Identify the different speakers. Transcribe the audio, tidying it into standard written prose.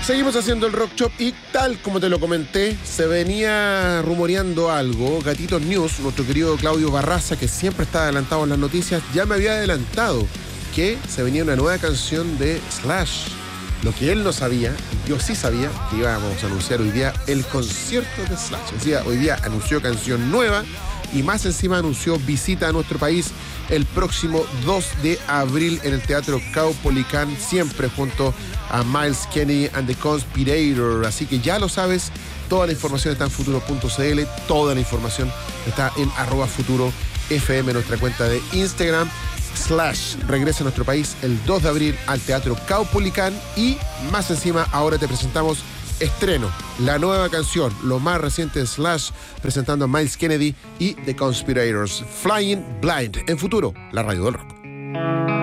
Speaker 1: Seguimos haciendo el Rock Shop y tal como te lo comenté, se venía rumoreando algo. Gatitos News, nuestro querido Claudio Barraza, que siempre está adelantado en las noticias, ya me había adelantado que se venía una nueva canción de Slash. Lo que él no sabía, yo sí sabía, que íbamos a anunciar hoy día el concierto de Slash. O sea, hoy día anunció canción nueva y más encima anunció visita a nuestro país el próximo 2 de abril en el Teatro Caupolicán, siempre junto a Myles Kennedy and the Conspirator. Así que ya lo sabes, toda la información está en futuro.cl, toda la información está en @futurofm, nuestra cuenta de Instagram. Slash regresa a nuestro país el 2 de abril al Teatro Caupolicán y más encima ahora te presentamos estreno, la nueva canción, lo más reciente de Slash, presentando a Myles Kennedy y The Conspirators, Flying Blind, en Futuro, la radio del rock.